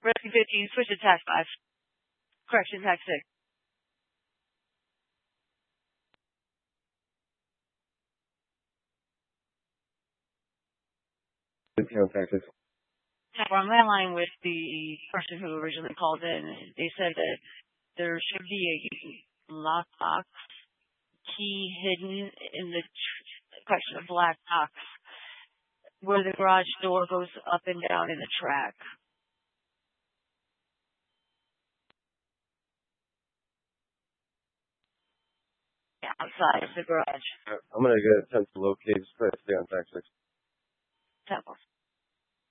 Rescue 15, switch to tax 5. Correction, tax 6. Taxes. We're on that line with the person who originally called in. They said that there should be a lockbox key hidden in the collection of black box where the garage door goes up and down in the track. Outside of the garage. I'm going to get attempt to locate. Just try to stay on tax 6. Temple.